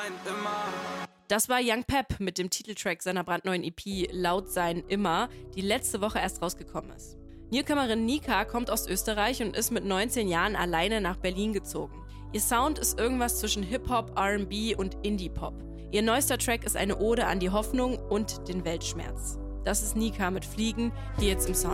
Das war Young Pep mit dem Titeltrack seiner brandneuen EP Laut sein immer, die letzte Woche erst rausgekommen ist. Newcomerin Nika kommt aus Österreich und ist mit 19 Jahren alleine nach Berlin gezogen. Ihr Sound ist irgendwas zwischen Hip-Hop, R&B und Indie-Pop. Ihr neuester Track ist eine Ode an die Hoffnung und den Weltschmerz. Das ist Nika mit Fliegen, die jetzt im Sound